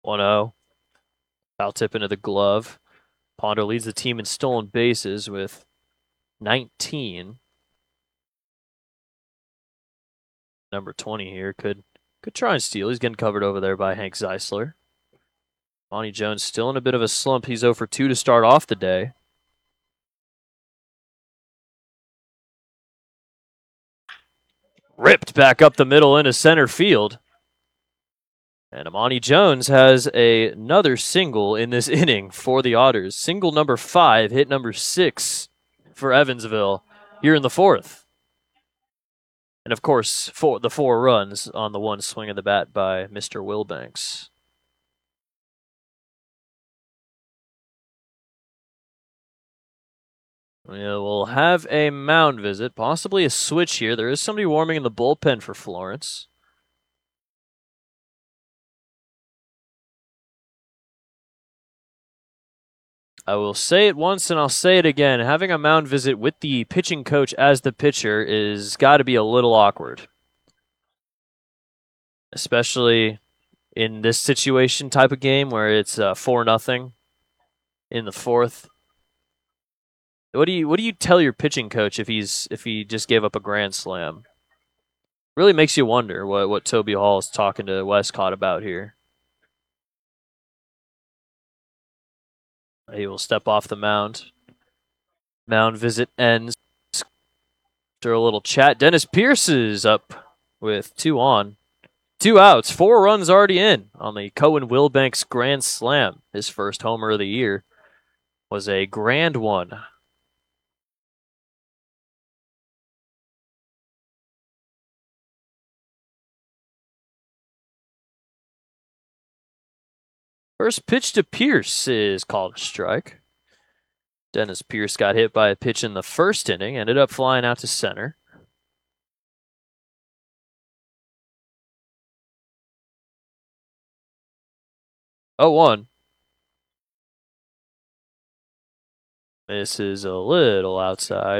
1-0. Foul tip into the glove. Pondo leads the team in stolen bases with 19. Number 20 here could try and steal. He's getting covered over there by Hank Zeisler. Monty Jones still in a bit of a slump. He's 0 for 2 to start off the day. Ripped back up the middle into center field. And Amani Jones has another single in this inning for the Otters. Single number 5, hit number 6 for Evansville here in the fourth. And of course, the 4 runs on the one swing of the bat by Mr. Wilbanks. We'll have a mound visit, possibly a switch here. There is somebody warming in the bullpen for Florence. I will say it once and I'll say it again. Having a mound visit with the pitching coach as the pitcher is got to be a little awkward. Especially in this situation type of game where it's 4-0 in the fourth. What do you tell your pitching coach if he just gave up a grand slam? Really makes you wonder what Toby Hall is talking to Westcott about here. He will step off the mound. Mound visit ends. After a little chat, Dennis Pierce is up with 2 on. 2 outs, 4 runs already in on the Cohen Wilbanks grand slam. His first homer of the year was a grand one. First pitch to Pierce is called a strike. Dennis Pierce got hit by a pitch in the first inning, ended up flying out to center. 0-1. This is a little outside.